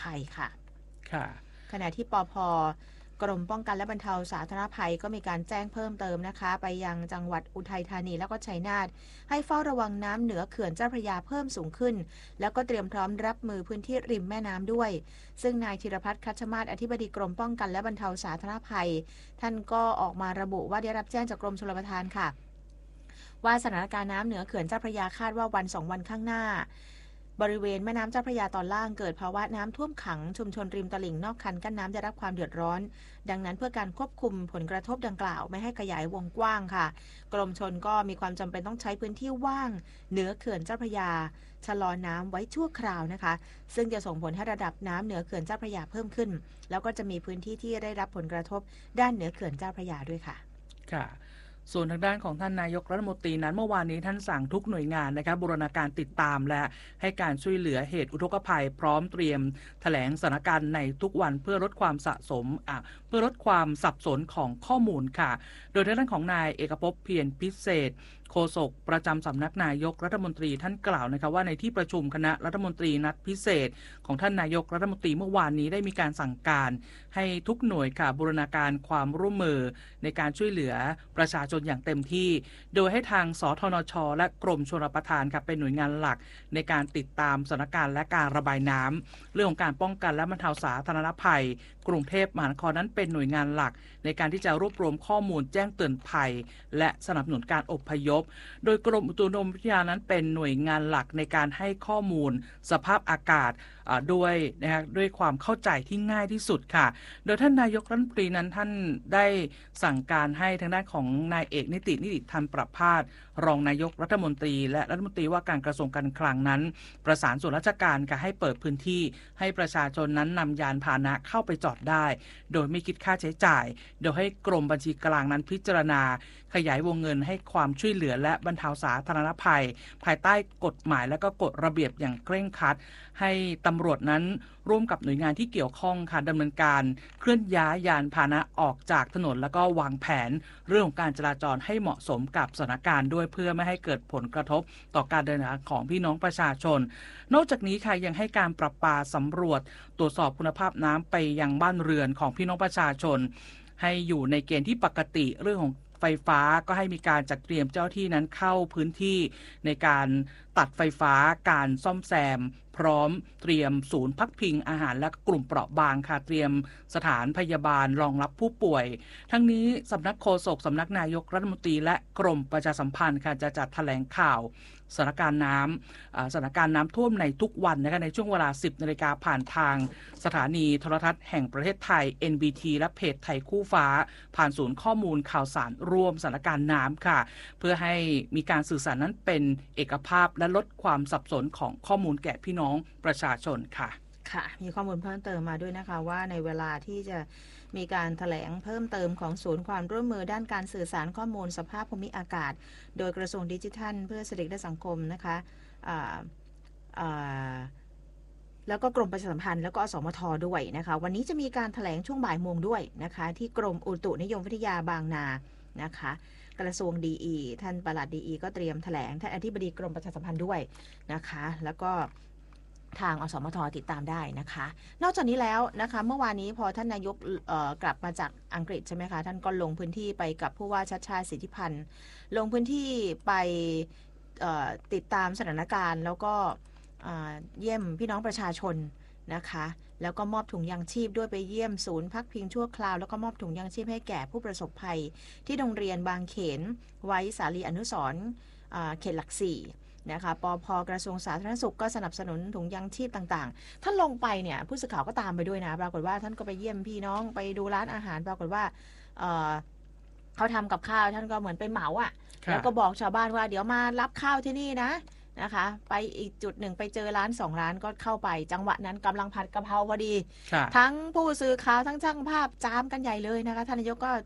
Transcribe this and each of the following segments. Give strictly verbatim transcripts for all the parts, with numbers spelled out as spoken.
ภัยค่ะค่ะขณะที่ปภ.กรมป้องกันและบรรเทาสาธารณภัยก็มีการแจ้งเพิ่มเติมนะคะไปยังจังหวัดอุทัยธานีแล้วก็ชัยนาทให้เฝ้าระวังน้ำเหนือเขื่อนเจ้าพระยาเพิ่มสูงขึ้นแล้วก็เตรียมพร้อมรับมือพื้นที่ริมแม่น้ำด้วยซึ่งนายธีรพัฒน์คัชมาศอธิบดีกรมป้องกันและบรรเทาสาธารณภัยท่านก็ออกมาระบุว่าได้รับแจ้งจากกรมชลประทานค่ะว่าสถานการณ์น้ำเหนือเขื่อนเจ้าพระยาคาดว่าวันสองวันข้างหน้าบริเวณแม่น้ำเจ้าพระยาตอนล่างเกิดภาวะน้ำท่วมขังชุมชนริมตลิ่งนอกคันกั้นน้ำได้รับความเดือดร้อนดังนั้นเพื่อการควบคุมผลกระทบดังกล่าวไม่ให้ขยายวงกว้างค่ะกรมชลก็มีความจำเป็นต้องใช้พื้นที่ว่างเหนือเขื่อนเจ้าพระยาชะลอน้ำไว้ชั่วคราวนะคะซึ่งจะส่งผลให้ระดับน้ำเหนือเขื่อนเจ้าพระยาเพิ่มขึ้นแล้วก็จะมีพื้นที่ที่ได้รับผลกระทบด้านเหนือเขื่อนเจ้าพระยาด้วยค่ะค่ะส่วนทางด้านของท่านนายกรัฐมนตรีนั้นเมื่อวานนี้ท่านสั่งทุกหน่วยงานนะครับบูรณาการติดตามและให้การช่วยเหลือเหตุอุทกภัยพร้อมเตรียมแถลงสถานการณ์ในทุกวันเพื่อลดความสะสมอ่ะเพื่อลดความสับสนของข้อมูลค่ะโดยทางด้านของนายเอกภพเพียรพิเศษโฆษกประจำสำนักนายกรัฐมนตรีท่านกล่าวนะครับว่าในที่ประชุมคณะรัฐมนตรีนัดพิเศษของท่านนายกรัฐมนตรีเมื่อวานนี้ได้มีการสั่งการให้ทุกหน่วยค่ะบูรณาการความร่วมมือในการช่วยเหลือประชาชนอย่างเต็มที่โดยให้ทางสธนช.และกรมชลประทานค่ะเป็นหน่วยงานหลักในการติดตามสถานการณ์และการระบายน้ำเรื่องของการป้องกันและบรรเทาสาธารณภัยกรุงเทพมหานครนั้นเป็นหน่วยงานหลักในการที่จะรวบรวมข้อมูลแจ้งเตือนภัยและสนับสนุนการอพยพโดยกรมอุตุนิยมวิทยานั้นเป็นหน่วยงานหลักในการให้ข้อมูลสภาพอากาศด้วยนะคะด้วยความเข้าใจที่ง่ายที่สุดค่ะโดยท่านนายกรัฐมนตรีนั้นท่านได้สั่งการให้ทางด้านของนายเอกนิตินิติธรรมประภาสรองนายกรัฐมนตรีและรัฐมนตรีว่าการกระทรวงการคลังนั้นประสานส่วนราชการค่ะให้เปิดพื้นที่ให้ประชาชนนั้นนำยานพาหนะเข้าไปจอดได้โดยไม่คิดค่าใช้จ่ายโดยให้กรมบัญชีกลางนั้นพิจารณาขยายวงเงินให้ความช่วยเหลือและบรรเทาสาธารณภัยภายใต้กฎหมายและก็กฎระเบียบอย่างเคร่งครัดให้ตำรวจนั้นร่วมกับหน่วยงานที่เกี่ยวข้องค่ะดำเนินการเคลื่อนย้ายยานพาหนะออกจากถนนแล้วก็วางแผนเรื่องของการจราจรให้เหมาะสมกับสถานการณ์ด้วยเพื่อไม่ให้เกิดผลกระทบต่อการเดินทางของพี่น้องประชาชนนอกจากนี้ค่ะยังให้การประปาสำรวจตรวจสอบคุณภาพน้ำไปยังบ้านเรือนของพี่น้องประชาชนให้อยู่ในเกณฑ์ที่ปกติเรื่องของไฟฟ้าก็ให้มีการจัดเตรียมเจ้าที่นั้นเข้าพื้นที่ในการตัดไฟฟ้าการซ่อมแซมพร้อมเตรียมศูนย์พักพิงอาหารและกลุ่มเปราะบางค่ะเตรียมสถานพยาบาลรองรับผู้ป่วยทั้งนี้สำนักโฆษกสำนักนายกรัฐมนตรีและกรมประชาสัมพันธ์ค่ะจะจัดแถลงข่าวสถานการณ์น้ำสถานการณ์น้ำท่วมในทุกวันนะคะในช่วงเวลา สิบนาฬิกาผ่านทางสถานีโทรทัศน์แห่งประเทศไทย เอ็น บี ที และเพจไทยคู่ฟ้าผ่านศูนย์ข้อมูลข่าวสารรวมสถานการณ์น้ำค่ะเพื่อให้มีการสื่อสารนั้นเป็นเอกภาพและลดความสับสนของข้อมูลแก่พี่น้องประชาชนค่ะค่ะมีข้อมูลเพิ่มเติมมาด้วยนะคะว่าในเวลาที่จะมีการแถลงเพิ่มเติมของศูนย์ความร่วมมือด้านการสื่อสารข้อมูลสภาพภูมิอากาศโดยกระทรวงดิจิทัลเพื่อเศรษฐกิจและสังคมนะคะแล้วก็กรมประชาสัมพันธ์แล้วก็อสมทด้วยนะคะวันนี้จะมีการแถลงช่วงบ่ายโมงด้วยนะคะที่กรมอุตุนิยมวิทยาบางนานะคะกระทรวงดีอีท่านปลัดดีอีก็เตรียมแถลงท่านอธิบดีกรมประชาสัมพันธ์ด้วยนะคะแล้วก็ทางอสมทติดตามได้นะคะนอกจากนี้แล้วนะคะเมื่อวานนี้พอท่านนายกกลับมาจากอังกฤษใช่ไหมคะท่านก็ลงพื้นที่ไปกับผู้ว่าชัชชาติสิทธิพันธ์ลงพื้นที่ไปติดตามสถานการณ์แล้วก็เยี่ยมพี่น้องประชาชนนะคะแล้วก็มอบถุงยางชีพด้วยไปเยี่ยมศูนย์พักพิงชั่วคราวแล้วก็มอบถุงยางชีพให้แก่ผู้ประสบภัยที่โรงเรียนบางเขนไว้สาลีอนุสรณ์เขตหลักสี่นะคะปภ.กระทรวงสาธารณสุขก็สนับสนุนถุงยางชีพต่างๆท่านลงไปเนี่ยผู้สื่อข่าวก็ตามไปด้วยนะปรากฏว่าท่านก็ไปเยี่ยมพี่น้องไปดูร้านอาหารปรากฏว่า เ, เขาทำกับข้าวท่านก็เหมือนไปเหมาอ่ะแล้วก็บอกชาวบ้านว่าเดี๋ยวมารับข้าวที่นี่นะนะคะไปอีกจุดหนึ่งไปเจอร้านสองร้านก็เข้าไปจังหวะนั้นกำลังผัดกะเพราพอดีทั้งผู้สื่อข่าวทั้งช่างภาพจามกันใหญ่เลยนะคะท่านนายกก็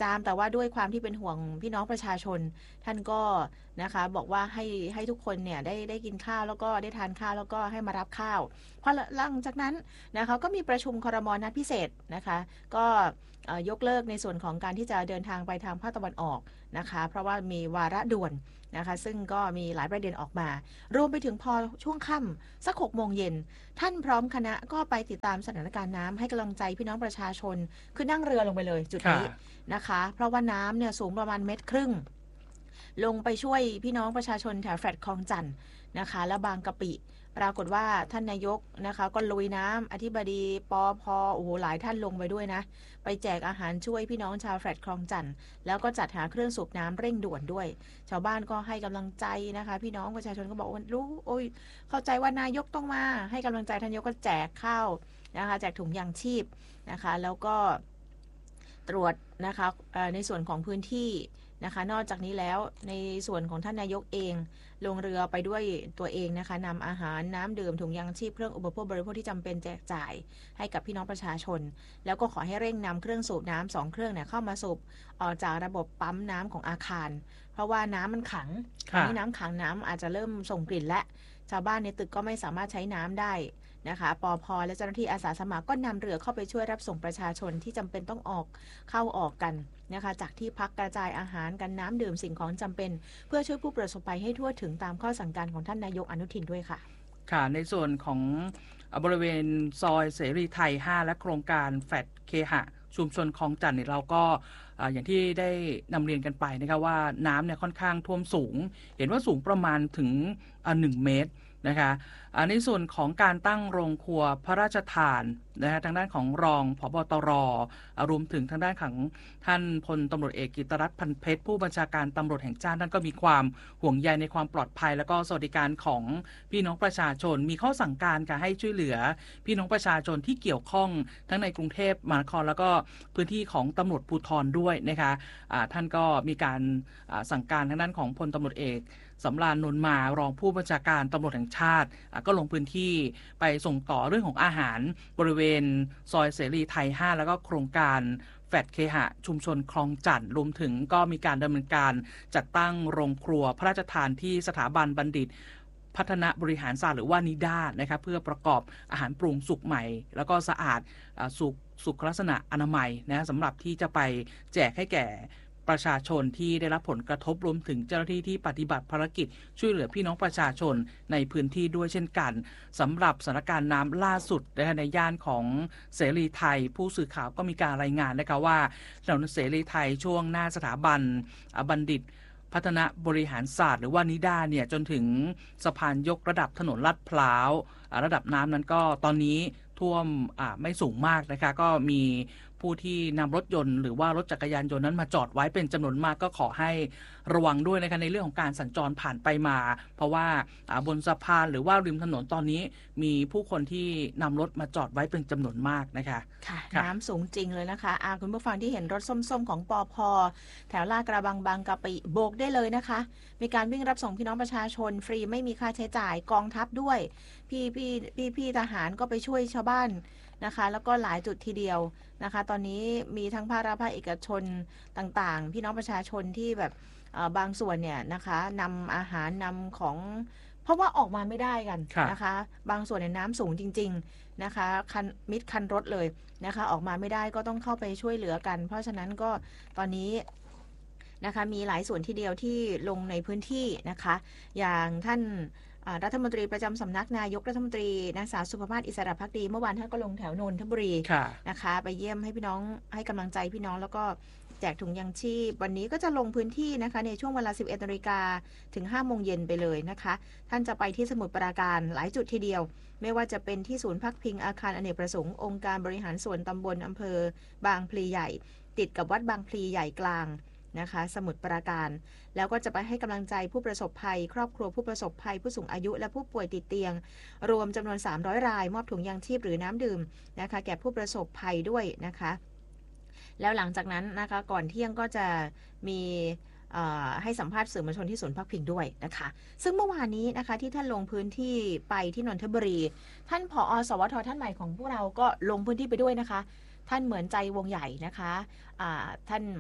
ตามแต่ว่าด้วยความที่เป็นห่วงพี่น้องประชาชนท่านก็นะคะบอกว่าให้ให้ทุกคนเนี่ยได้ได้กินข้าวแล้วก็ได้ทานข้าวแล้วก็ให้มารับข้าวพอหลังจากนั้นนะคะก็มีประชุมครม.นัดพิเศษนะคะก็ยกเลิกในส่วนของการที่จะเดินทางไปทางภาคตะวันออกนะคะเพราะว่ามีวาระด่วนนะคะซึ่งก็มีหลายประเด็นออกมารวมไปถึงพอช่วงค่ำสักหกโมงเย็นท่านพร้อมคณะก็ไปติดตามสถานการณ์น้ำให้กำลังใจพี่น้องประชาชนคือนั่งเรือลงไปเลยจุดนี้นะคะเพราะว่าน้ำเนี่ยสูงประมาณเมตรครึ่งลงไปช่วยพี่น้องประชาชนแถวแฟลตคลองจันทน์นะคะและบางกะปิปรากฏว่าท่านนายกนะคะก็ลุยน้ำอธิบดีปอพโอ้โหหลายท่านลงไปด้วยนะไปแจกอาหารช่วยพี่น้องชาวแฟลตคลองจันทน์แล้วก็จัดหาเครื่องสูบน้ำเร่งด่วนด้วยชาวบ้านก็ให้กำลังใจนะคะพี่น้องประชาชนก็บอกว่ารู้โอ้ยเข้าใจว่านายกต้องมาให้กำลังใจท่านนายกก็แจกข้าวนะคะแจกถุงยางชีพนะคะแล้วก็ตรวจนะคะในส่วนของพื้นที่นะคะนอกจากนี้แล้วในส่วนของท่านนายกเองลงเรือไปด้วยตัวเองนะคะนำอาหารน้ำดื่มถุงยางชีพเครื่องอุปโภคบริโภคที่จำเป็นแจกจ่ายให้กับพี่น้องประชาชนแล้วก็ขอให้เร่งนำเครื่องสูบน้ำสองเครื่องเนี่ยเข้ามาสูบออกจากระบบปั๊มน้ำของอาคารเพราะว่าน้ำมันขังตอนนี้น้ำขังน้ำอาจจะเริ่มส่งกลิ่นและชาวบ้านในตึกก็ไม่สามารถใช้น้ำได้นะคะปภ.และเจ้าหน้าที่อาสาสมัครก็นำเรือเข้าไปช่วยรับส่งประชาชนที่จำเป็นต้องออกเข้าออกกันนะคะจากที่พักกระจายอาหารกันน้ำดื่มสิ่งของจำเป็นเพื่อช่วยผู้ประสบภัยให้ทั่วถึงตามข้อสั่งการของท่านนายกอนุทินด้วยค่ะค่ะในส่วนของบริเวณซอยเสรีไทยห้าและโครงการแฟลตเคหะชุมชนคลองจันทน์เราก็อย่างที่ได้นำเรียนกันไปนะคะว่าน้ำเนี่ยค่อนข้างท่วมสูงเห็นว่าสูงประมาณถึงหนึ่งเมตรนะคะในส่วนของการตั้งโรงครัวพระราชทานนะฮะทางด้านของรองผบตรรวมถึงทางด้านของท่านพลตำรวจเอกกิตติรัตน์พันเพชรผู้บัญชาการตำรวจแห่งชาติท่านก็มีความห่วงใยในความปลอดภัยและก็สวัสดิการของพี่น้องประชาชนมีข้อสั่งการค่ะให้ช่วยเหลือพี่น้องประชาชนที่เกี่ยวข้องทั้งในกรุงเทพมหานครแล้วก็พื้นที่ของตำรวจภูธรด้วยนะคะะท่านก็มีการสั่งการทางด้านของพลตำรวจเอกสำราญ นนท์มารองผู้บัญชาการตำรวจแห่งชาติก็ลงพื้นที่ไปส่งต่อเรื่องของอาหารบริเวณซอยเสรีไทยห้าแล้วก็โครงการแฟลตเคหะชุมชนคลองจันทน์รวมถึงก็มีการดำเนินการจัดตั้งโรงครัวพระราชทานที่สถาบันบัณฑิตพัฒนาบริหารศาสตร์หรือว่านิด้านะครับเพื่อประกอบอาหารปรุงสุกใหม่แล้วก็สะอาดสุขสุขลักษณะอนามัยนะสำหรับที่จะไปแจกให้แก่ประชาชนที่ได้รับผลกระทบรวมถึงเจ้าหน้าที่ที่ปฏิบัติภารกิจช่วยเหลือพี่น้องประชาชนในพื้นที่ด้วยเช่นกันสำหรับสถานการณ์น้ำล่าสุดในย่านของเสรีไทยผู้สื่อข่าวก็มีการรายงานนะคะว่าถนนเสรีไทยช่วงหน้าสถาบันบัณฑิตพัฒนาบริหารศาสตร์หรือว่านิด้าเนี่ยจนถึงสะพานยกระดับถนนลาดพร้าวระดับน้ำนั้นก็ตอนนี้ท่วมไม่สูงมากนะคะก็มีผู้ที่นำรถยนต์หรือว่ารถจักรยานยนต์นั้นมาจอดไว้เป็นจำนวนมากก็ขอให้ระวังด้วยนะคะในเรื่องของการสัญจรผ่านไปมาเพราะว่าบนสะพานหรือว่าริมถนนตอนนี้มีผู้คนที่นำรถมาจอดไว้เป็นจำนวนมากนะคะค่ะน้ำสูงจริงเลยนะคะอาคุณผู้ฟังที่เห็นรถส้มๆของปภ.แถวลาดกระบังบางกะปิโบกได้เลยนะคะมีการวิ่งรับส่งพี่น้องประชาชนฟรีไม่มีค่าใช้จ่ายกองทัพด้วยพี่พี่พี่พี่ทหารก็ไปช่วยชาวบ้านนะคะแล้วก็หลายจุดทีเดียวนะคะตอนนี้มีทั้งภาครัฐภาคเอกชนต่างๆพี่น้องประชาชนที่แบบบางส่วนเนี่ยนะคะนำอาหารนำของเพราะว่าออกมาไม่ได้กันนะคะบางส่วนในน้ำสูงจริงๆนะคะคันมิดคันรถเลยนะคะออกมาไม่ได้ก็ต้องเข้าไปช่วยเหลือกันเพราะฉะนั้นก็ตอนนี้นะคะมีหลายส่วนทีเดียวที่ลงในพื้นที่นะคะอย่างท่านรัฐมนตรีประจำสำนักนายกรัฐมนตรีนางสาวสุภาพอิสระภักดีเมื่อวานท่านก็ลงแถวนนทบุรีนะคะไปเยี่ยมให้พี่น้องให้กำลังใจพี่น้องแล้วก็แจกถุงยางชีพวันนี้ก็จะลงพื้นที่นะคะในช่วงเวลา สิบเอ็ดนาฬิกา ถึง ห้าโมงเย็นไปเลยนะคะท่านจะไปที่สมุทรปราการหลายจุดทีเดียวไม่ว่าจะเป็นที่ศูนย์พักพิงอาคารอเนกประสงค์องค์การบริหารส่วนตำบลอำเภอบางพลีใหญ่ติดกับวัดบางพลีใหญ่กลางนะคะสมุทรปราการแล้วก็จะไปให้กำลังใจผู้ประสบภัยครอบครัวผู้ประสบภัยผู้สูงอายุและผู้ป่วยติดเตียงรวมจำนวนสามร้อยรายมอบถุงยางชีพหรือน้ำดื่มนะคะแก่ผู้ประสบภัยด้วยนะคะแล้วหลังจากนั้นนะคะก่อนเที่ยงก็จะมีให้สัมภาษณ์สื่อมวลชนที่ศูนย์พักพิงด้วยนะคะซึ่งเมื่อวานนี้นะคะที่ท่านลงพื้นที่ไปที่นนทบุรีท่านผอ.สวท.ท่านใหม่ของพวกเราก็ลงพื้นที่ไปด้วยนะคะท่านเหมือนใจวงใหญ่นะคะะท่าน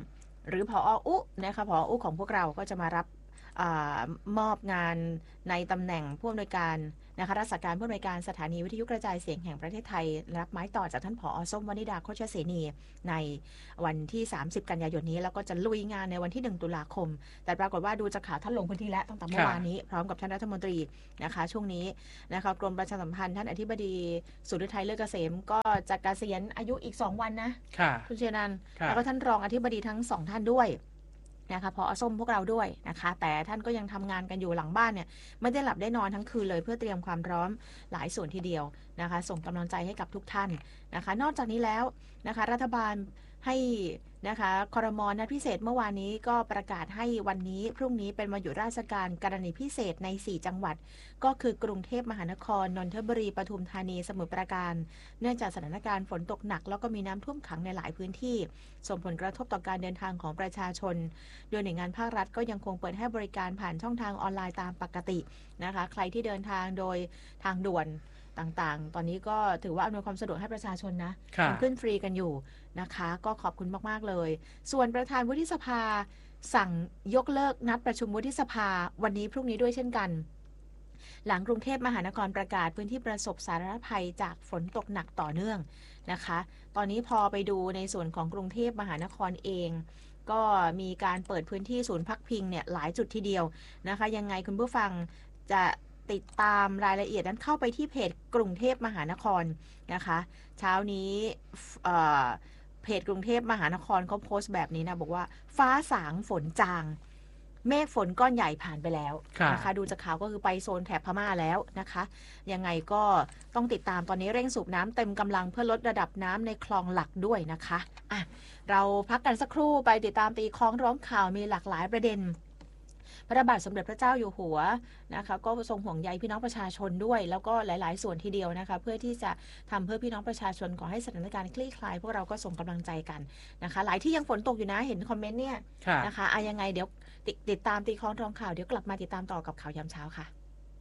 หรือผอ.อุนะคะผอ.อุของพวกเราก็จะมารับอมอบงานในตำแหน่งผู้อำนวยการนะคะรักษาการผู้อำนวยการสถานีวิทยุกระจายเสียงแห่งประเทศไทยรับไม้ต่อจากท่านผอ.ส้มวนิดาโคชเสนีในวันที่สามสิบกันยายนนี้แล้วก็จะลุยงานในวันที่หนึ่งตุลาคมแต่ปรากฏว่าดูจากข่าวท่านลงพื้นที่แล้วตั้งแต่เมื่อวานนี้พร้อมกับท่านรัฐมนตรีนะคะช่วงนี้นะคะกรมประชาสัมพันธ์ท่านอธิบดีสุริไทยเลิศเกษมก็จะเกษียณอายุอีกสองวันนะคุณเชนันแล้วก็ท่านรองอธิบดีทั้งสองท่านด้วยนะคะพอส้มพวกเราด้วยนะคะแต่ท่านก็ยังทำงานกันอยู่หลังบ้านเนี่ยไม่ได้หลับได้นอนทั้งคืนเลยเพื่อเตรียมความพร้อมหลายส่วนทีเดียวนะคะส่งกำลังใจให้กับทุกท่านนะคะนอกจากนี้แล้วนะคะรัฐบาลให้นะคะครม.นัดพิเศษเมื่อวานนี้ก็ประกาศให้วันนี้พรุ่งนี้เป็นวันหยุดราชการกรณีพิเศษในสี่จังหวัดก็คือกรุงเทพมหานครนนทบุรีปทุมธานีสมุทรปราการเนื่องจากสถานการณ์ฝนตกหนักแล้วก็มีน้ำท่วมขังในหลายพื้นที่ส่งผลกระทบต่อการเดินทางของประชาชนโดยหน่วยงานภาครัฐก็ยังคงเปิดให้บริการผ่านช่องทางออนไลน์ตามปกตินะคะใครที่เดินทางโดยทางด่วนต่างๆตอนนี้ก็ถือว่าอำนวยความสะดวกให้ประชาชนนะขึ้นฟรีกันอยู่นะคะก็ขอบคุณมากๆเลยส่วนประธานวุฒิสภาสั่งยกเลิกนัดประชุมวุฒิสภาวันนี้พรุ่งนี้ด้วยเช่นกันหลังกรุงเทพมหานครประกาศพื้นที่ประสบสาธารณภัยจากฝนตกหนักต่อเนื่องนะคะตอนนี้พอไปดูในส่วนของกรุงเทพมหานครเองก็มีการเปิดพื้นที่ศูนย์พักพิงเนี่ยหลายจุดทีเดียวนะคะยังไงคุณผู้ฟังจะติดตามรายละเอียดนั้นเข้าไปที่เพจกรุงเทพมหานครนะคะเช้านี้เอ่อเพจกรุงเทพมหานครเขาโพสต์แบบนี้นะบอกว่าฟ้าสางฝนจางเมฆฝนก้อนใหญ่ผ่านไปแล้วนะคะดูจากข่าวก็คือไปโซนแถบพม่าแล้วนะคะยังไงก็ต้องติดตามตอนนี้เร่งสูบน้ำเต็มกำลังเพื่อลดระดับน้ำในคลองหลักด้วยนะคะอ่ะเราพักกันสักครู่ไปติดตามตีคล้องร้องข่าวมีหลากหลายประเด็นพระบาทสมเด็จพระเจ้าอยู่หัวนะคะก็ทรงห่วงใยพี่น้องประชาชนด้วยแล้วก็หลายๆส่วนทีเดียวนะคะเพื่อที่จะทำเพื่อพี่น้องประชาชนขอให้สถานการณ์คลี่คลายพวกเราก็ส่งกำลังใจกันนะคะหลายที่ยังฝนตกอยู่นะเห็นคอมเมนต์เนี่ยนะคะอ่ะยังไงเดี๋ยวติดติดตามตีคล้องร้องข่าวเดี๋ยวกลับมาติดตามต่อกับข่าวยามเช้าค่ะ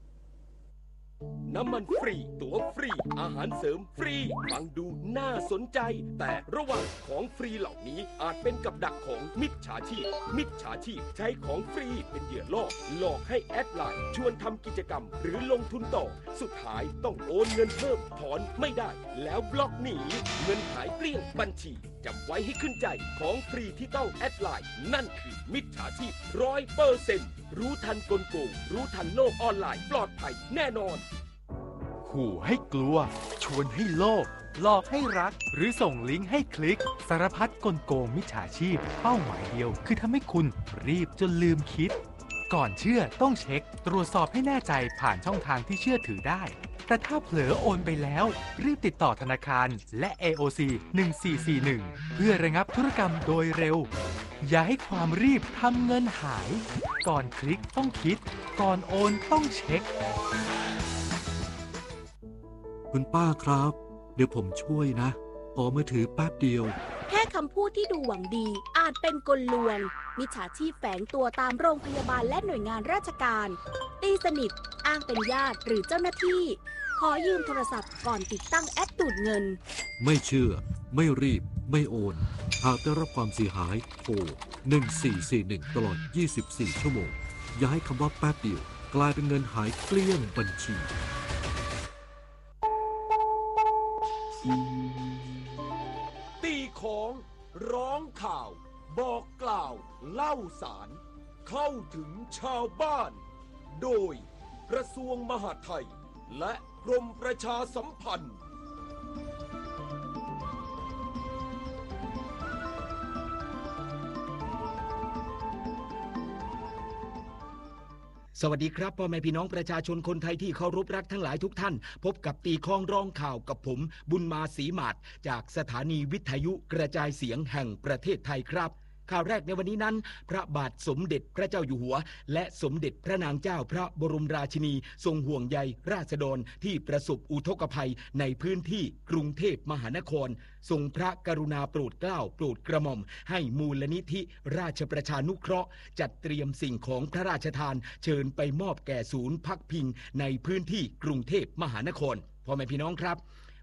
น้ำมันฟรีตั๋วฟรีอาหารเสริมฟรีฟังดูน่าสนใจแต่ระวังของฟรีเหล่านี้อาจเป็นกับดักของมิจฉาชีพมิจฉาชีพใช้ของฟรีเป็นเหยื่อล่อหลอกให้แอดไลน์ชวนทำกิจกรรมหรือลงทุนต่อสุดท้ายต้องโอนเงินเพิ่มถอนไม่ได้แล้วบล็อกหนีเงินหายเกลี้ยงบัญชีจำไว้ให้ขึ้นใจของฟรีที่ต้องแอดไลน์นั่นคือมิจฉาชีพร้อยเปอร์เซ็นต์รู้ทันกลโกงรู้ทันโลกออนไลน์ปลอดภัยแน่นอนขู่ให้กลัวชวนให้โลภหลอกให้รักหรือส่งลิงก์ให้คลิกสารพัดกลโกงมิจฉาชีพเป้าหมายเดียวคือทำให้คุณรีบจนลืมคิดก่อนเชื่อต้องเช็คตรวจสอบให้แน่ใจผ่านช่องทางที่เชื่อถือได้แต่ถ้าเผลอโอนไปแล้วรีบติดต่อธนาคารและ เอ โอ ซี หนึ่งสี่สี่หนึ่งเพื่อระงับธุรกรรมโดยเร็วอย่าให้ความรีบทำเงินหายก่อนคลิกต้องคิดก่อนโอนต้องเช็คคุณป้าครับเดี๋ยวผมช่วยนะขอมือถือแป๊บเดียวแค่คำพูดที่ดูหวังดีอาจเป็นกลลวงมิจฉาชีพแฝงตัวตามโรงพยาบาลและหน่วยงานราชการตีสนิทอ้างเป็นญาติหรือเจ้าหน้าที่ขอยืมโทรศัพท์ก่อนติดตั้งแอปดูดเงินไม่เชื่อไม่รีบไม่โอนหากได้รับความเสียหายโทรหนึ่งสี่สี่หนึ่งตลอดยี่สิบสี่ชั่วโมงอย่าให้คำว่าแป๊บเดียวกลายเป็นเงินหายเกลี้ยงบัญชีตีของร้องข่าวบอกกล่าวเล่าสารเข้าถึงชาวบ้านโดยกระทรวงมหาดไทยและกรมประชาสัมพันธ์สวัสดีครับพ่อแม่พี่น้องประชาชนคนไทยที่เคารพรักทั้งหลายทุกท่านพบกับตีคล้องร้องข่าวกับผมบุญมาศรีหมาดจากสถานีวิทยุกระจายเสียงแห่งประเทศไทยครับข่าวแรกในวันนี้นั้นพระบาทสมเด็จพระเจ้าอยู่หัวและสมเด็จพระนางเจ้าพระบรมราชินีทรงห่วงใยราษฎรที่ประสบอุทกภัยในพื้นที่กรุงเทพมหานครทรงพระกรุณาโปรดเกล้าโปรดกระหม่อมให้มูลนิธิราชประชานุเคราะห์จัดเตรียมสิ่งของพระราชทานเชิญไปมอบแก่ศูนย์พักพิงในพื้นที่กรุงเทพมหานครพ่อแม่พี่น้องครับพ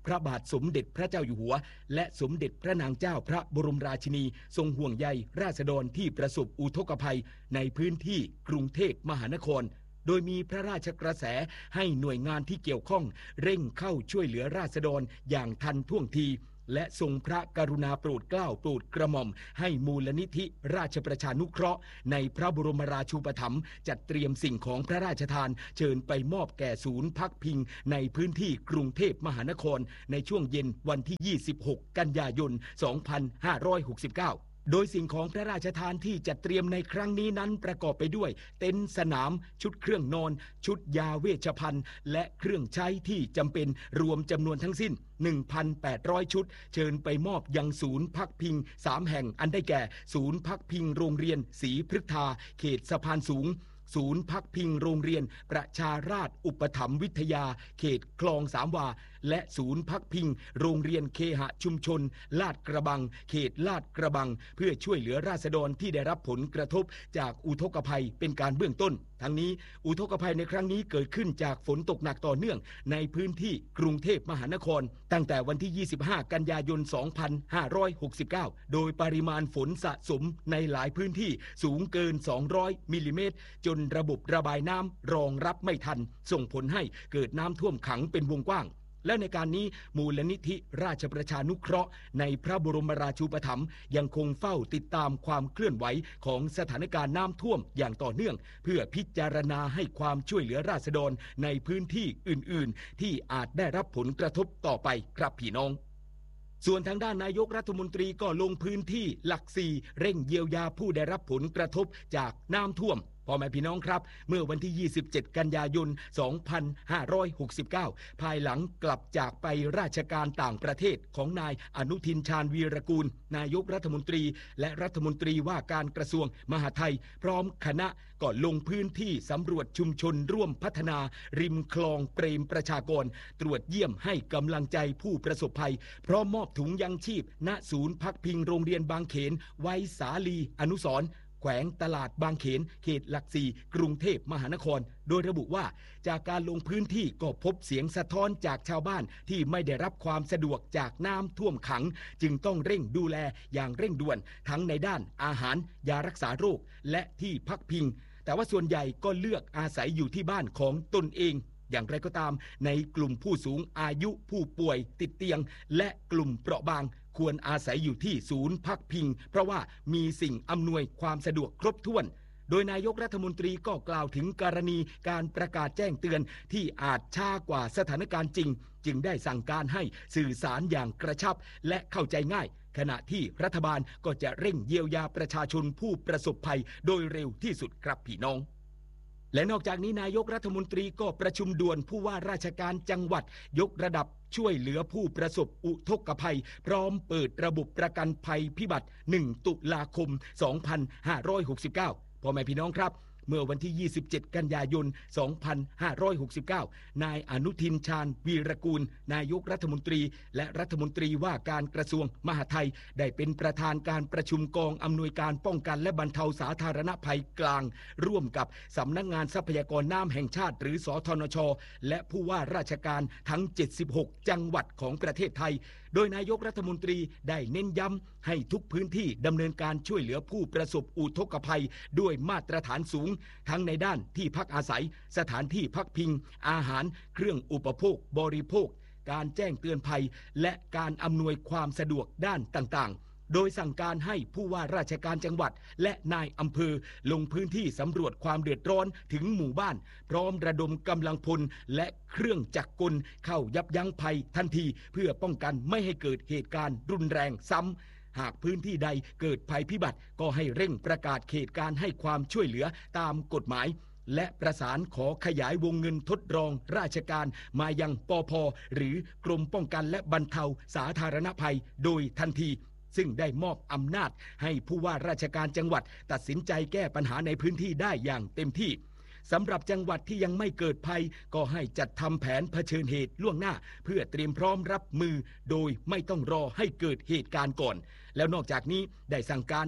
พระบาทสมเด็จพระเจ้าอยู่หัวและสมเด็จพระนางเจ้าพระบรมราชินีทรงห่วงใยราษฎรที่ประสบอุทกภัยในพื้นที่กรุงเทพมหานครโดยมีพระราชกระแสให้หน่วยงานที่เกี่ยวข้องเร่งเข้าช่วยเหลือราษฎรอย่างทันท่วงทีและทรงพระกรุณาโปรดเกล้าโปรดกระหม่อมให้มูลนิธิราชประชานุเคราะห์ในพระบรมราชูปถัมภ์จัดเตรียมสิ่งของพระราชทานเชิญไปมอบแก่ศูนย์พักพิงในพื้นที่กรุงเทพมหานครในช่วงเย็นวันที่ยี่สิบหกกันยายนสองพันห้าร้อยหกสิบเก้าโดยสิ่งของพระราชทานที่จัดเตรียมในครั้งนี้นั้นประกอบไปด้วยเต็นท์สนามชุดเครื่องนอนชุดยาเวชภัณฑ์และเครื่องใช้ที่จำเป็นรวมจำนวนทั้งสิ้น หนึ่งพันแปดร้อย ชุดเชิญไปมอบยังศูนย์พักพิงสามแห่งอันได้แก่ศูนย์พักพิงโรงเรียนศรีพฤกษาเขตสะพานสูงศูนย์พักพิงโรงเรียนประชาราษฎร์อุปถัมภ์วิทยาเขตคลองสามวาและศูนย์พักพิงโรงเรียนเคหะชุมชนลาดกระบังเขตลาดกระบังเพื่อช่วยเหลือราษฎรที่ได้รับผลกระทบจากอุทกภัยเป็นการเบื้องต้นทั้งนี้อุทกภัยในครั้งนี้เกิดขึ้นจากฝนตกหนักต่อเนื่องในพื้นที่กรุงเทพมหานครตั้งแต่วันที่ยี่สิบห้ากันยายนสองพันห้าร้อยหกสิบเก้าโดยปริมาณฝนสะสมในหลายพื้นที่สูงเกินสองร้อยมิลลิเมตรจนระบบระบายน้ำรองรับไม่ทันส่งผลให้เกิดน้ำท่วมขังเป็นวงกว้างและในการนี้มูลนิธิราชประชานุเคราะห์ในพระบรมราชูปถัมภ์ยังคงเฝ้าติดตามความเคลื่อนไหวของสถานการณ์น้ำท่วมอย่างต่อเนื่องเพื่อพิจารณาให้ความช่วยเหลือราษฎรในพื้นที่อื่นๆที่อาจได้รับผลกระทบต่อไปครับพี่น้องส่วนทางด้านนายกรัฐมนตรีก็ลงพื้นที่หลักสี่เร่งเยียวยาผู้ได้รับผลกระทบจากน้ำท่วมพ่อแม่พี่น้องครับเมื่อวันที่ยี่สิบเจ็ดกันยายนสองพันห้าร้อยหกสิบเก้าภายหลังกลับจากไปราชการต่างประเทศของนายอนุทินชาญวีรกูลนายกรัฐมนตรีและรัฐมนตรีว่าการกระทรวงมหาดไทยพร้อมคณะก็ลงพื้นที่สำรวจชุมชนร่วมพัฒนาริมคลองเปรมประชากรตรวจเยี่ยมให้กำลังใจผู้ประสบภัยพร้อมมอบถุงยังชีพณศูนย์พักพิงโรงเรียนบางเขนไว้สาลีอนุสรณ์แขวงตลาดบางเขนเขตหลักสี่กรุงเทพมหานครโดยระบุว่าจากการลงพื้นที่ก็พบเสียงสะท้อนจากชาวบ้านที่ไม่ได้รับความสะดวกจากน้ำท่วมขังจึงต้องเร่งดูแลอย่างเร่งด่วนทั้งในด้านอาหารยารักษาโรคและที่พักพิงแต่ว่าส่วนใหญ่ก็เลือกอาศัยอยู่ที่บ้านของตนเองอย่างไรก็ตามในกลุ่มผู้สูงอายุผู้ป่วยติดเตียงและกลุ่มเปราะบางควรอาศัยอยู่ที่ศูนย์พักพิงเพราะว่ามีสิ่งอำนวยความสะดวกครบถ้วนโดยนายกรัฐมนตรีก็กล่าวถึงกรณีการประกาศแจ้งเตือนที่อาจช้ากว่าสถานการณ์จริงจึงได้สั่งการให้สื่อสารอย่างกระชับและเข้าใจง่ายขณะที่รัฐบาลก็จะเร่งเยียวยาประชาชนผู้ประสบภัยโดยเร็วที่สุดครับพี่น้องและนอกจากนี้นายกรัฐมนตรีก็ประชุมด่วนผู้ว่าราชการจังหวัดยกระดับช่วยเหลือผู้ประสบอุทกภัยพร้อมเปิดระบบประกันภัยพิบัติหนึ่งตุลาคมสองพันห้าร้อยหกสิบเก้าพ่อแม่พี่น้องครับเมื่อวันที่ยี่สิบเจ็ดกันยายนสองพันห้าร้อยหกสิบเก้านายอนุทินชาญวีรกูลนายกรัฐมนตรีและรัฐมนตรีว่าการกระทรวงมหาดไทยได้เป็นประธานการประชุมกองอำนวยการป้องกันและบรรเทาสาธารณภัยกลางร่วมกับสำนักงานทรัพยากรน้ำแห่งชาติหรือสธนช.และผู้ว่าราชการทั้งเจ็ดสิบหกจังหวัดของประเทศไทยโดยนายกรัฐมนตรีได้เน้นย้ำให้ทุกพื้นที่ดำเนินการช่วยเหลือผู้ประสบอุทกภัยด้วยมาตรฐานสูงทั้งในด้านที่พักอาศัยสถานที่พักพิงอาหารเครื่องอุปโภคบริโภคการแจ้งเตือนภัยและการอำนวยความสะดวกด้านต่างๆโดยสั่งการให้ผู้ว่าราชการจังหวัดและนายอำเภอลงพื้นที่สำรวจความเดือดร้อนถึงหมู่บ้านพร้อมระดมกำลังพลและเครื่องจักรกลเข้ายับยั้งภัยทันทีเพื่อป้องกันไม่ให้เกิดเหตุการณ์รุนแรงซ้ำหากพื้นที่ใดเกิดภัยพิบัติก็ให้เร่งประกาศเขตการให้ความช่วยเหลือตามกฎหมายและประสานขอขยายวงเงินทดลองราชการมายังปภ.หรือกรมป้องกันและบรรเทาสาธารณภัยโดยทันทีซึ่งได้มอบอำนาจให้ผู้ว่าราชการจังหวัดตัดสินใจแก้ปัญหาในพื้นที่ได้อย่างเต็มที่สำหรับจังหวัดที่ยังไม่เกิดภัยก็ให้จัดทำแผนเผชิญเหตุล่วงหน้าเพื่อเตรียมพร้อมรับมือโดยไม่ต้องรอให้เกิดเหตุการณ์ก่อนแล้วนอกจากนี้ได้สั่งการให้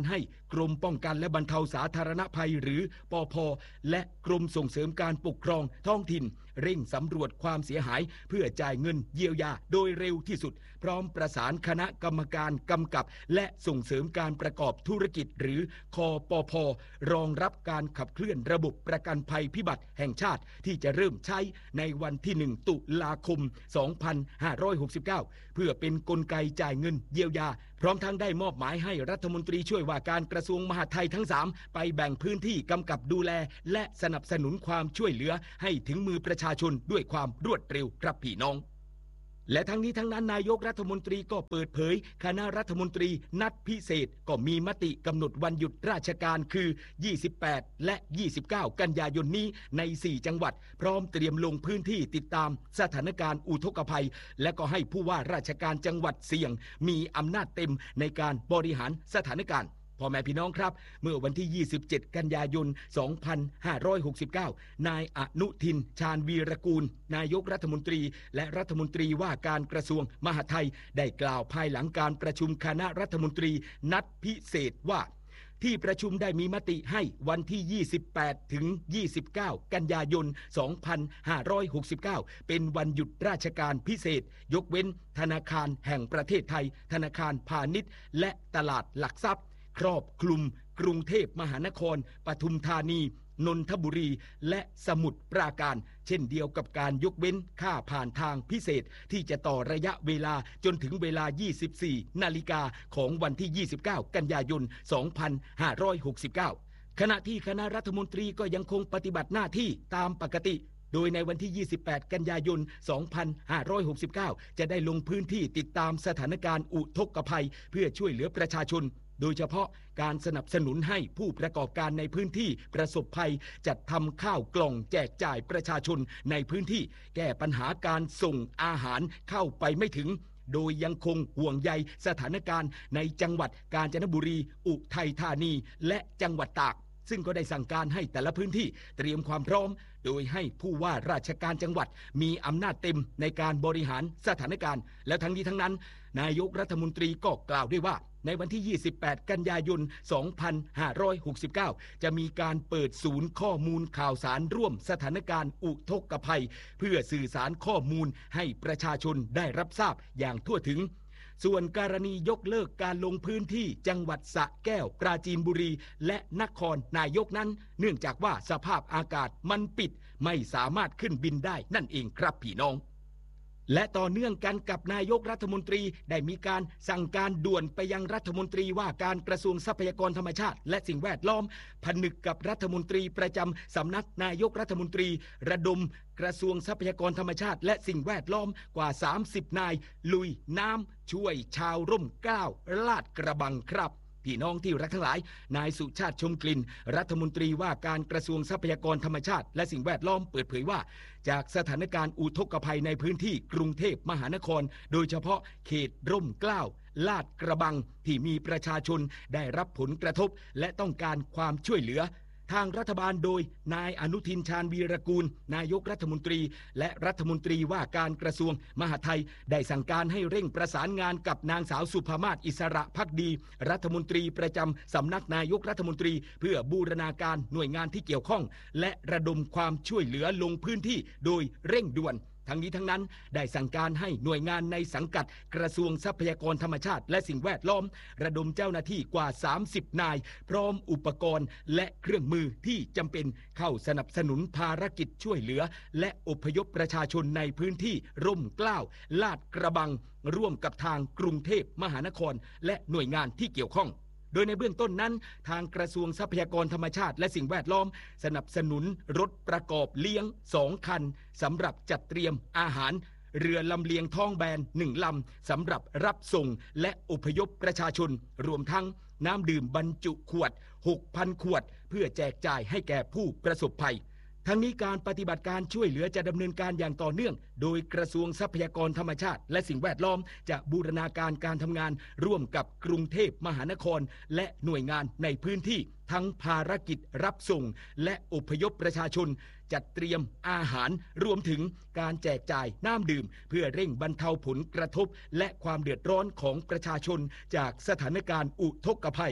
กรมป้องกันและบรรเทาสาธารณภัยหรือปภ.และกรมส่งเสริมการปกครองท้องถิ่นเร่งสำรวจความเสียหายเพื่อจ่ายเงินเยียวยาโดยเร็วที่สุดพร้อมประสานคณะกรรมการกำกับและส่งเสริมการประกอบธุรกิจหรือคปภ.รองรับการขับเคลื่อนระบบประกันภัยพิบัติแห่งชาติที่จะเริ่มใช้ในวันที่หนึ่งตุลาคมสองพันห้าร้อยหกสิบเก้าเพื่อเป็นกลไกจ่ายเงินเยียวยาพร้อมทั้งได้มอบหมายให้รัฐมนตรีช่วยว่าการกระทรวงมหาดไทยทั้งสามไปแบ่งพื้นที่กำกับดูแลและสนับสนุนความช่วยเหลือให้ถึงมือประชาชนด้วยความรวดเร็วครับพี่น้องและทั้งนี้ทั้งนั้นนายกรัฐมนตรีก็เปิดเผยคณะรัฐมนตรีนัดพิเศษก็มีมติกำหนดวันหยุดราชการคือยี่สิบแปดและยี่สิบเก้ากันยายนนี้ในสี่จังหวัดพร้อมเตรียมลงพื้นที่ติดตามสถานการณ์อุทกภัยและก็ให้ผู้ว่าราชการจังหวัดเสี่ยงมีอำนาจเต็มในการบริหารสถานการณ์พ่อแม่พี่น้องครับเมื่อวันที่ยี่สิบเจ็ดกันยายนสองพันห้าร้อยหกสิบเก้านายอนุทินชาญวีรกูลนายกรัฐมนตรีและรัฐมนตรีว่าการกระทรวงมหาดไทยได้กล่าวภายหลังการประชุมคณะรัฐมนตรีนัดพิเศษว่าที่ประชุมได้มีมติให้วันที่ยี่สิบแปดถึงยี่สิบเก้ากันยายนสองพันห้าร้อยหกสิบเก้าเป็นวันหยุดราชการพิเศษยกเว้นธนาคารแห่งประเทศไทยธนาคารพาณิชย์และตลาดหลักทรัพย์ครอบคลุมกรุงเทพมหานครปทุมธานีนนทบุรีและสมุทรปราการเช่นเดียวกับการยกเว้นค่าผ่านทางพิเศษที่จะต่อระยะเวลาจนถึงเวลายี่สิบสี่นาฬิกาของวันที่ยี่สิบเก้ากันยายนสองพันห้าร้อยหกสิบเก้าขณะที่คณะรัฐมนตรีก็ยังคงปฏิบัติหน้าที่ตามปกติโดยในวันที่ยี่สิบแปดกันยายนสองพันห้าร้อยหกสิบเก้าจะได้ลงพื้นที่ติดตามสถานการณ์อุทกภัยเพื่อช่วยเหลือประชาชนโดยเฉพาะการสนับสนุนให้ผู้ประกอบการในพื้นที่ประสบภัยจัดทำข้าวกล่องแจกจ่ายประชาชนในพื้นที่แก้ปัญหาการส่งอาหารเข้าไปไม่ถึงโดยยังคงห่วงใยสถานการณ์ในจังหวัดกาญจนบุรีอุทัยธานีและจังหวัดตากซึ่งก็ได้สั่งการให้แต่ละพื้นที่เตรียมความพร้อมโดยให้ผู้ว่าราชการจังหวัดมีอำนาจเต็มในการบริหารสถานการณ์และทั้งนี้ทั้งนั้นนายกรัฐมนตรีก็กล่าวด้วยว่าในวันที่ยี่สิบแปดกันยายนสองพันห้าร้อยหกสิบเก้าจะมีการเปิดศูนย์ข้อมูลข่าวสารร่วมสถานการณ์อุทกภัยเพื่อสื่อสารข้อมูลให้ประชาชนได้รับทราบอย่างทั่วถึงส่วนกรณียกเลิกการลงพื้นที่จังหวัดสระแก้วปราจีนบุรีและนครนายกนั้นเนื่องจากว่าสภาพอากาศมันปิดไม่สามารถขึ้นบินได้นั่นเองครับพี่น้องและต่อเนื่องกันกับนายกรัฐมนตรีได้มีการสั่งการด่วนไปยังรัฐมนตรีว่าการกระทรวงทรัพยากรธรรมชาติและสิ่งแวดล้อมผนึกกับรัฐมนตรีประจำสำนักนายกรัฐมนตรีระดมกระทรวงทรัพยากรธรรมชาติและสิ่งแวดล้อมกว่าสามสิบนายลุยน้ำช่วยชาวร่มเกล้าลาดกระบังครับพี่น้องที่รักทั้งหลายนายสุชาติชมกลิ่นรัฐมนตรีว่าการกระทรวงทรัพยากรธรรมชาติและสิ่งแวดล้อมเปิดเผยว่าจากสถานการณ์อุทกภัยในพื้นที่กรุงเทพมหานครโดยเฉพาะเขตร่มเกล้าลาดกระบังที่มีประชาชนได้รับผลกระทบและต้องการความช่วยเหลือทางรัฐบาลโดยนายอนุทินชาญวีรกูลนายกรัฐมนตรีและรัฐมนตรีว่าการกระทรวงมหาดไทยได้สั่งการให้เร่งประสานงานกับนางสาวสุภามาศอิสระภักดีรัฐมนตรีประจำสำนักนายกรัฐมนตรีเพื่อบูรณาการหน่วยงานที่เกี่ยวข้องและระดมความช่วยเหลือลงพื้นที่โดยเร่งด่วนทั้งนี้ทั้งนั้นได้สั่งการให้หน่วยงานในสังกัดกระทรวงทรัพยากรธรรมชาติและสิ่งแวดล้อมระดมเจ้าหน้าที่กว่าสามสิบนายพร้อมอุปกรณ์และเครื่องมือที่จำเป็นเข้าสนับสนุนภารกิจช่วยเหลือและอพยพประชาชนในพื้นที่ร่มเกล้าลาดกระบังร่วมกับทางกรุงเทพมหานครและหน่วยงานที่เกี่ยวข้องโดยในเบื้องต้นนั้นทางกระทรวงทรัพยากรธรรมชาติและสิ่งแวดล้อมสนับสนุนรถประกอบเลี้ยงสองคันสำหรับจัดเตรียมอาหารเรือลำเลียงท้องแบนหนึ่งลำสำหรับรับส่งและอพยพประชาชนรวมทั้งน้ำดื่มบรรจุขวด หกพัน ขวดเพื่อแจกจ่ายให้แก่ผู้ประสบภัยทั้งนี้การปฏิบัติการช่วยเหลือจะดำเนินการอย่างต่อเนื่องโดยกระทรวงทรัพยากรธรรมชาติและสิ่งแวดล้อมจะบูรณาการการทำงานร่วมกับกรุงเทพมหานครและหน่วยงานในพื้นที่ทั้งภารกิจรับส่งและอพยพประชาชนจัดเตรียมอาหารรวมถึงการแจกจ่ายน้ำดื่มเพื่อเร่งบรรเทาผลกระทบและความเดือดร้อนของประชาชนจากสถานการณ์อุทกภัย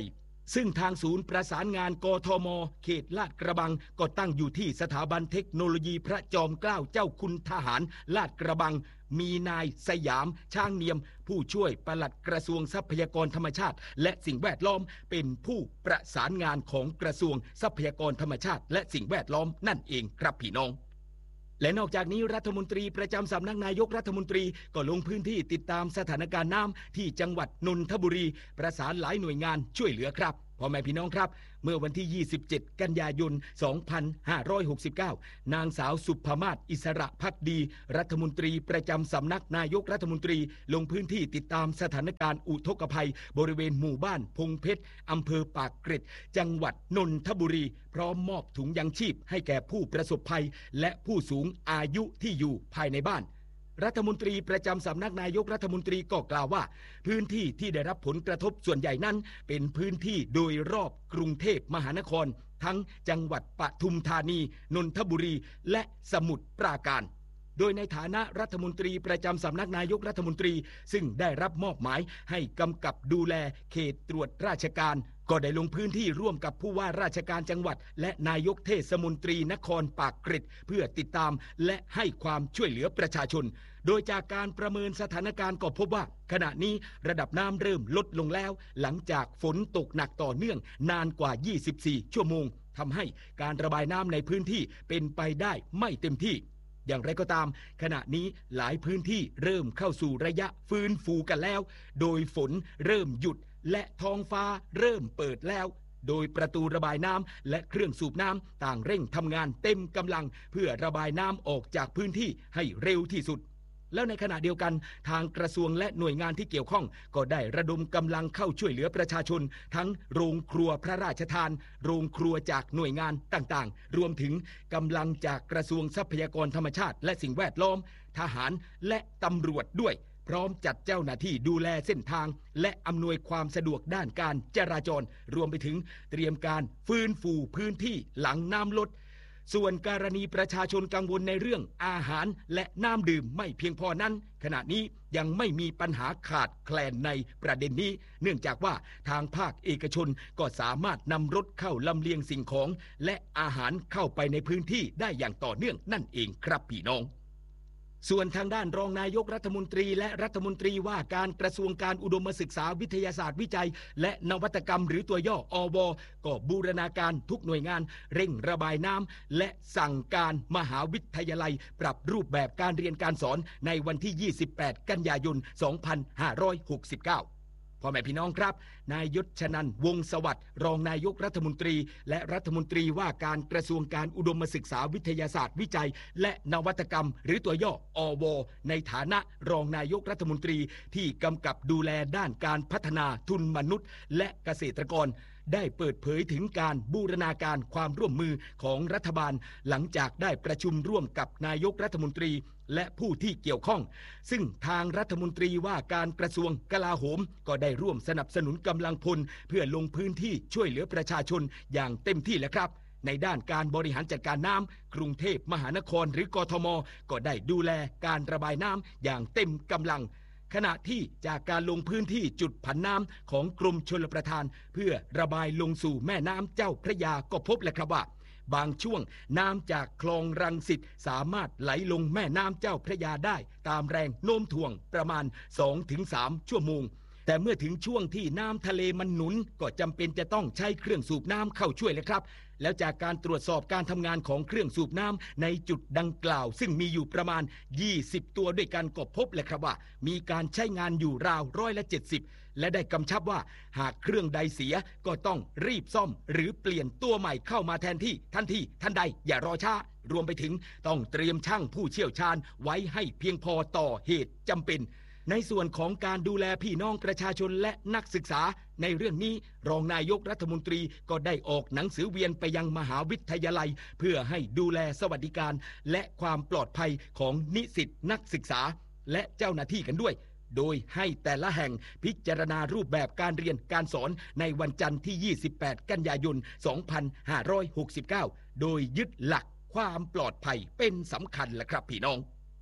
ซึ่งทางศูนย์ประสานงานกทม.เขตลาดกระบังก็ตั้งอยู่ที่สถาบันเทคโนโลยีพระจอมเกล้าเจ้าคุณทหารลาดกระบังมีนายสยามช่างเนียมผู้ช่วยปลัดกระทรวงทรัพยากรธรรมชาติและสิ่งแวดล้อมเป็นผู้ประสานงานของกระทรวงทรัพยากรธรรมชาติและสิ่งแวดล้อมนั่นเองครับพี่น้องและนอกจากนี้รัฐมนตรีประจำสำนักนายกรัฐมนตรีก็ลงพื้นที่ติดตามสถานการณ์น้ำที่จังหวัดนนทบุรีประสานหลายหน่วยงานช่วยเหลือครับพ่อแม่พี่น้องครับเมื่อวันที่ยี่สิบเจ็ดกันยายนสองพันห้าร้อยหกสิบเก้านางสาวสุภมาศอิสระภักดีรัฐมนตรีประจำสำนักนายกรัฐมนตรีลงพื้นที่ติดตามสถานการณ์อุทกภัยบริเวณหมู่บ้านพงเพชรอำเภอปากเกร็ดจังหวัดนนทบุรีพร้อมมอบถุงยังชีพให้แก่ผู้ประสบภัยและผู้สูงอายุที่อยู่ภายในบ้านรัฐมนตรีประจำสำนักนายกรัฐมนตรีก็กล่าวว่าพื้นที่ที่ได้รับผลกระทบส่วนใหญ่นั้นเป็นพื้นที่โดยรอบกรุงเทพมหานครทั้งจังหวัดปทุมธานีนนทบุรีและสมุทรปราการโดยในฐานะรัฐมนตรีประจำสำนักนายกรัฐมนตรีซึ่งได้รับมอบหมายให้กำกับดูแลเขตตรวจราชการก็ได้ลงพื้นที่ร่วมกับผู้ว่าราชการจังหวัดและนายกเทศมนตรีนครปากเกร็ดเพื่อติดตามและให้ความช่วยเหลือประชาชนโดยจากการประเมินสถานการณ์ก็พบว่าขณะนี้ระดับน้ำเริ่มลดลงแล้วหลังจากฝนตกหนักต่อเนื่องนานกว่ายี่สิบสี่ชั่วโมงทำให้การระบายน้ำในพื้นที่เป็นไปได้ไม่เต็มที่อย่างไรก็ตามขณะนี้หลายพื้นที่เริ่มเข้าสู่ระยะฟื้นฟูกันแล้วโดยฝนเริ่มหยุดและท้องฟ้าเริ่มเปิดแล้วโดยประตูระบายน้ำและเครื่องสูบน้ำต่างเร่งทำงานเต็มกำลังเพื่อระบายน้ำออกจากพื้นที่ให้เร็วที่สุดแล้วในขณะเดียวกันทางกระทรวงและหน่วยงานที่เกี่ยวข้องก็ได้ระดมกำลังเข้าช่วยเหลือประชาชนทั้งโรงครัวพระราชทานโรงครัวจากหน่วยงานต่างๆรวมถึงกำลังจากกระทรวงทรัพยากรธรรมชาติและสิ่งแวดล้อมทหารและตำรวจด้วยพร้อมจัดเจ้าหน้าที่ดูแลเส้นทางและอำนวยความสะดวกด้านการจราจรรวมไปถึงเตรียมการฟื้นฟูพื้นที่หลังน้ำลดส่วนกรณีประชาชนกังวลในเรื่องอาหารและน้ำดื่มไม่เพียงพอนั้นขณะนี้ยังไม่มีปัญหาขาดแคลนในประเด็นนี้เนื่องจากว่าทางภาคเอกชนก็สามารถนำรถเข้าลำเลียงสิ่งของและอาหารเข้าไปในพื้นที่ได้อย่างต่อเนื่องนั่นเองครับพี่น้องส่วนทางด้านรองนายกรัฐมนตรีและรัฐมนตรีว่าการกระทรวงการอุดมศึกษาวิทยาศาสตร์วิจัยและนวัตกรรมหรือตัวย่ออวก็บูรณาการทุกหน่วยงานเร่งระบายน้ำและสั่งการมหาวิทยาลัยปรับรูปแบบการเรียนการสอนในวันที่ยี่สิบแปดกันยายนสองพันห้าร้อยหกสิบเก้าพ่อแม่พี่น้องครับนายยศชนันท์วงศ์สวัสดิ์รองนายกรัฐมนตรีและรัฐมนตรีว่าการกระทรวงการอุดมศึกษาวิทยาศาสตร์วิจัยและนวัตกรรมหรือตัวย่ออวในฐานะรองนายกรัฐมนตรีที่กำกับดูแลด้านการพัฒนาทุนมนุษย์และเกษตรกรได้เปิดเผยถึงการบูรณาการความร่วมมือของรัฐบาลหลังจากได้ประชุมร่วมกับนายกรัฐมนตรีและผู้ที่เกี่ยวข้องซึ่งทางรัฐมนตรีว่าการกระทรวงกลาโหมก็ได้ร่วมสนับสนุนกำลังพลเพื่อลงพื้นที่ช่วยเหลือประชาชนอย่างเต็มที่แล้วครับในด้านการบริหารจัดการน้ำกรุงเทพมหานครหรือกทมก็ได้ดูแลการระบายน้ำอย่างเต็มกำลังขณะที่จากการลงพื้นที่จุดผันน้ำของกรมชลประทานเพื่อระบายลงสู่แม่น้ำเจ้าพระยาก็พบแล้วครับว่าบางช่วงน้ำจากคลองรังสิตสามารถไหลลงแม่น้ำเจ้าพระยาได้ตามแรงโน้มถ่วงประมาณ สองถึงสาม ชั่วโมงแต่เมื่อถึงช่วงที่น้ำทะเลมันหนุนก็จำเป็นจะต้องใช้เครื่องสูบน้ำเข้าช่วยเลยครับแล้วจากการตรวจสอบการทำงานของเครื่องสูบน้ำในจุดดังกล่าวซึ่งมีอยู่ประมาณยี่สิบตัวด้วยกันก็พบเลยครับว่ามีการใช้งานอยู่ราวร้อยละเจ็ดสิบและได้กำชับว่าหากเครื่องใดเสียก็ต้องรีบซ่อมหรือเปลี่ยนตัวใหม่เข้ามาแทนที่ทันทีทันใดอย่ารอช้ารวมไปถึงต้องเตรียมช่างผู้เชี่ยวชาญไว้ให้เพียงพอต่อเหตุจำเป็นในส่วนของการดูแลพี่น้องประชาชนและนักศึกษาในเรื่องนี้รองนายกรัฐมนตรีก็ได้ออกหนังสือเวียนไปยังมหาวิทยาลัยเพื่อให้ดูแลสวัสดิการและความปลอดภัยของนิสิตนักศึกษาและเจ้าหน้าที่กันด้วยโดยให้แต่ละแห่งพิจารณารูปแบบการเรียนการสอนในวันจันทร์ที่ยี่สิบแปดกันยายนสองพันห้าร้อยหกสิบเก้าโดยยึดหลักความปลอดภัยเป็นสำคัญแหละครับพี่น้อง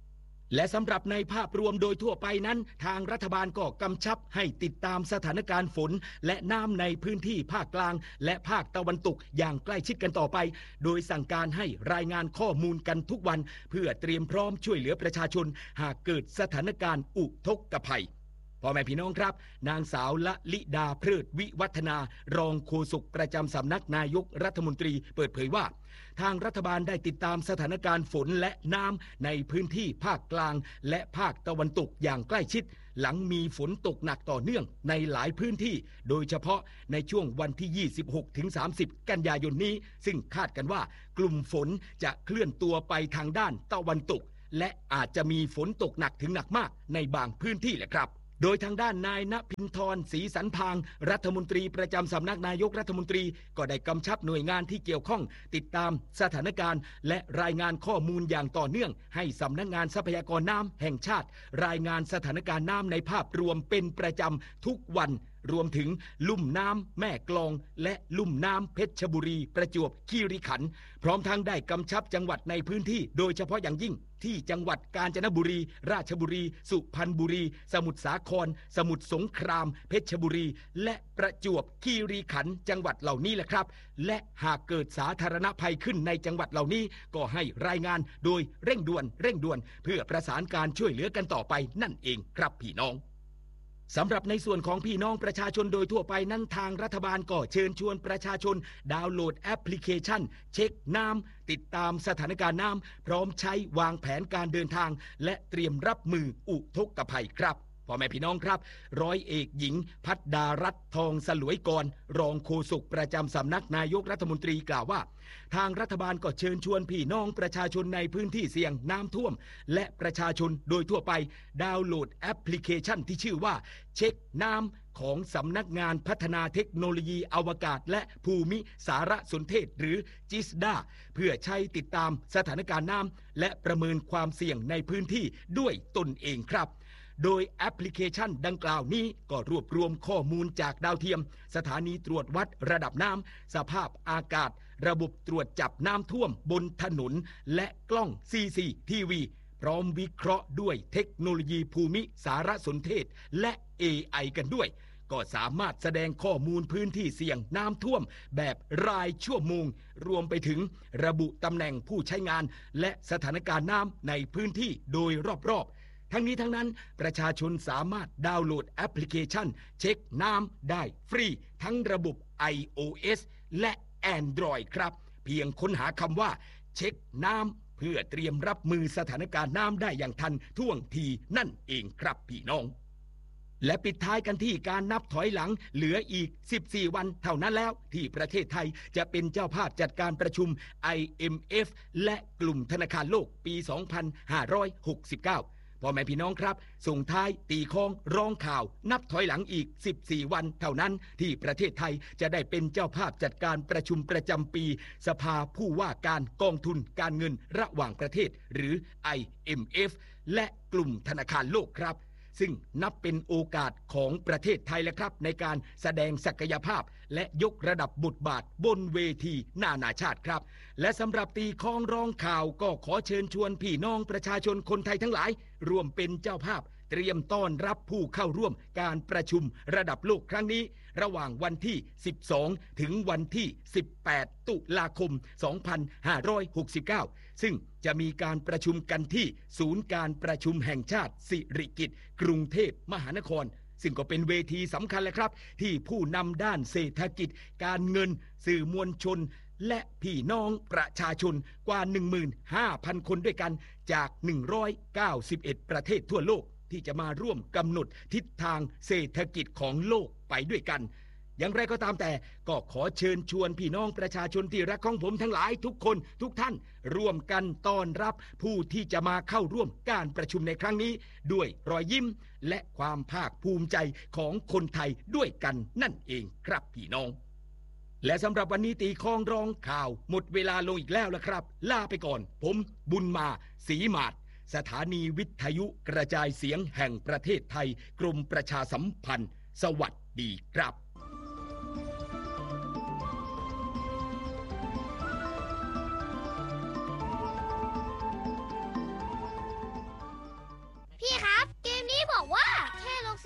และสำหรับในภาพรวมโดยทั่วไปนั้นทางรัฐบาลก็กำชับให้ติดตามสถานการณ์ฝนและน้ำในพื้นที่ภาคกลางและภาคตะวันตกอย่างใกล้ชิดกันต่อไปโดยสั่งการให้รายงานข้อมูลกันทุกวันเพื่อเตรียมพร้อมช่วยเหลือประชาชนหากเกิดสถานการณ์อุทกภัยพ่อแม่พี่น้องครับนางสาวละลิดาเพลิดวิวัฒนารองโฆษกประจำสำนักนายกรัฐมนตรีเปิดเผยว่าทางรัฐบาลได้ติดตามสถานการณ์ฝนและน้ำในพื้นที่ภาคกลางและภาคตะวันตกอย่างใกล้ชิดหลังมีฝนตกหนักต่อเนื่องในหลายพื้นที่โดยเฉพาะในช่วงวันที่ ยี่สิบหกถึงสามสิบ กันยายนนี้ซึ่งคาดกันว่ากลุ่มฝนจะเคลื่อนตัวไปทางด้านตะวันตกและอาจจะมีฝนตกหนักถึงหนักมากในบางพื้นที่แหละครับโดยทางด้านนายณภินทรศรีสันพางรัฐมนตรีประจำสำนักนายกรัฐมนตรีก็ได้กำชับหน่วยงานที่เกี่ยวข้องติดตามสถานการณ์และรายงานข้อมูลอย่างต่อเนื่องให้สำนักงานทรัพยากรน้ำแห่งชาติรายงานสถานการณ์น้ำในภาพรวมเป็นประจำทุกวันรวมถึงลุ่มน้ำแม่กลองและลุ่มน้ำเพชรบุรีประจวบคีรีขันธ์พร้อมทั้งได้กำชับจังหวัดในพื้นที่โดยเฉพาะอย่างยิ่งที่จังหวัดกาญจนบุรีราชบุรีสุพรรณบุรีสมุทรสาครสมุทรสงครามเพชรบุรีและประจวบคีรีขันธ์จังหวัดเหล่านี้แหละครับและหากเกิดสาธารณภัยขึ้นในจังหวัดเหล่านี้ก็ให้รายงานโดยเร่งด่วนเร่งด่วนเพื่อประสานการช่วยเหลือกันต่อไปนั่นเองครับพี่น้องสำหรับในส่วนของพี่น้องประชาชนโดยทั่วไปนั้นทางรัฐบาลก็เชิญชวนประชาชนดาวน์โหลดแอปพลิเคชันเช็คน้ำติดตามสถานการณ์น้ำพร้อมใช้วางแผนการเดินทางและเตรียมรับมืออุทกภัยครับพ่อแม่พี่น้องครับร้อยเอกหญิงพัฒดารัตน์ทองสลวยกรรองโฆษกประจำสำนักนายกรัฐมนตรีกล่าวว่าทางรัฐบาลก็เชิญชวนพี่น้องประชาชนในพื้นที่เสี่ยงน้ำท่วมและประชาชนโดยทั่วไปดาวน์โหลดแอปพลิเคชันที่ชื่อว่าเช็คน้ำของสำนักงานพัฒนาเทคโนโลยีอวกาศและภูมิสารสนเทศหรือจิสดาเพื่อใช้ติดตามสถานการณ์น้ำและประเมินความเสี่ยงในพื้นที่ด้วยตนเองครับโดยแอปพลิเคชันดังกล่าวนี้ก็รวบรวมข้อมูลจากดาวเทียมสถานีตรวจวัดระดับน้ำสภาพอากาศระบบตรวจจับน้ำท่วมบนถนนและกล้อง ซี ซี ที วี พร้อมวิเคราะห์ด้วยเทคโนโลยีภูมิสารสนเทศและ เอ ไอ กันด้วยก็สามารถแสดงข้อมูลพื้นที่เสี่ยงน้ำท่วมแบบรายชั่วโมงรวมไปถึงระบุตำแหน่งผู้ใช้งานและสถานการณ์น้ำในพื้นที่โดยรอบๆทั้งนี้ทั้งนั้นประชาชนสามารถดาวน์โหลดแอปพลิเคชันเช็คน้ำได้ฟรีทั้งระบบ ไอ โอ เอส และ Android ครับเพียงค้นหาคำว่าเช็คน้ำเพื่อเตรียมรับมือสถานการณ์น้ำได้อย่างทันท่วงทีนั่นเองครับพี่น้องและปิดท้ายกันที่การนับถอยหลังเหลืออีกสิบสี่วันเท่านั้นแล้วที่ประเทศไทยจะเป็นเจ้าภาพจัดการประชุม ไอ เอ็ม เอฟ และกลุ่มธนาคารโลกปี สองพันห้าร้อยหกสิบเก้าพ่อแม่พี่น้องครับส่งท้ายตีคองร้องข่าวนับถอยหลังอีกสิบสี่วันเท่านั้นที่ประเทศไทยจะได้เป็นเจ้าภาพจัดการประชุมประจำปีสภาผู้ว่าการกองทุนการเงินระหว่างประเทศหรือ ไอ เอ็ม เอฟ และกลุ่มธนาคารโลกครับซึ่งนับเป็นโอกาสของประเทศไทยและครับในการแสดงศักยภาพและยกระดับบทบาทบนเวทีนานาชาติครับและสำหรับตีคองร้องข่าวก็ขอเชิญชวนพี่น้องประชาชนคนไทยทั้งหลายร่วมเป็นเจ้าภาพเตรียมต้อนรับผู้เข้าร่วมการประชุมระดับโลกครั้งนี้ระหว่างวันที่สิบสองถึงวันที่สิบแปดตุลาคมสองพันห้าร้อยหกสิบเก้าซึ่งจะมีการประชุมกันที่ศูนย์การประชุมแห่งชาติสิริกิติ์กรุงเทพมหานครซึ่งก็เป็นเวทีสำคัญแหละครับที่ผู้นำด้านเศรษฐกิจการเงินสื่อมวลชนและพี่น้องประชาชนกว่า หนึ่งหมื่นห้าพัน คนด้วยกันจากหนึ่งร้อยเก้าสิบเอ็ดประเทศทั่วโลกที่จะมาร่วมกำหนดทิศทางเศรษฐกิจของโลกไปด้วยกันอย่างไรก็ตามแต่ก็ขอเชิญชวนพี่น้องประชาชนที่รักของผมทั้งหลายทุกคนทุกท่านร่วมกันต้อนรับผู้ที่จะมาเข้าร่วมการประชุมในครั้งนี้ด้วยรอยยิ้มและความภาคภูมิใจของคนไทยด้วยกันนั่นเองครับพี่น้องและสำหรับวันนี้ตีคองร้องข่าวหมดเวลาลงอีกแล้วละครับลาไปก่อนผมบุญมาศรีมาศสถานีวิทยุกระจายเสียงแห่งประเทศไทยกรมประชาสัมพันธ์สวัสดีครับ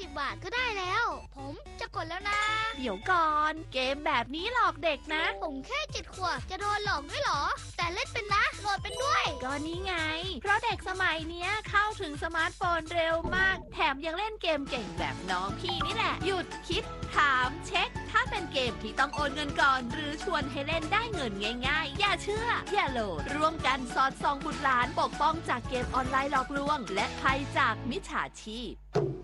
บาทก็ได้แล้ว ผมจะกดแล้วนะเดี๋ยวก่อนเกมแบบนี้หลอกเด็กนะผมแค่เจ็ดขวบจะโดนหลอกด้วยเหรอ แต่เล่นเป็นนะโหลดเป็นด้วยก็นี่ไง เพราะเด็กสมัยเนี้ยเข้าถึงสมาร์ทโฟนเร็วมาก แถมยังเล่นเกมเก่งแบบน้องพี่นี่แหละ หยุดคิดถามเช็ค ถ้าเป็นเกมที่ต้องโอนเงินก่อน หรือชวนให้เล่นได้เงินง่ายๆ อย่าเชื่อ อย่าโหลด ร่วมกันสอดส่องบุตรหลานปกป้องจากเกมออนไลน์หลอกลวง และภัยจากมิจฉาชีพ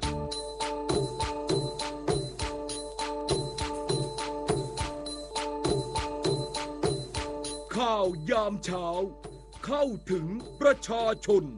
ข่าวยามเช้าเข้าถึงประชาชน